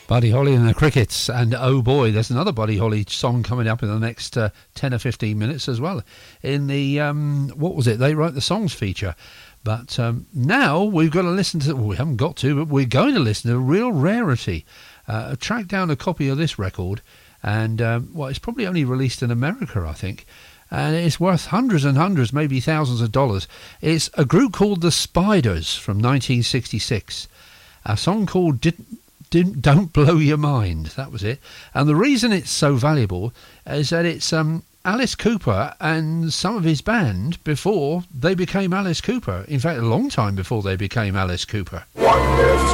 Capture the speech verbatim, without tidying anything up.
Buddy Holly and the Crickets, and oh boy, there's another Buddy Holly song coming up in the next uh, ten or fifteen minutes as well. In the, um, what was it, They Write the Songs feature. But um, now we've got to listen to, well, we haven't got to, but we're going to listen to a real rarity. Uh, track down a copy of this record, and, um, well, it's probably only released in America, I think. And it's worth hundreds and hundreds, maybe thousands of dollars. It's a group called The Spiders from nineteen sixty-six. A song called Didn't Didn't, Don't Blow Your Mind. That was it. And the reason it's so valuable is that it's um, Alice Cooper and some of his band before they became Alice Cooper. In fact, a long time before they became Alice Cooper.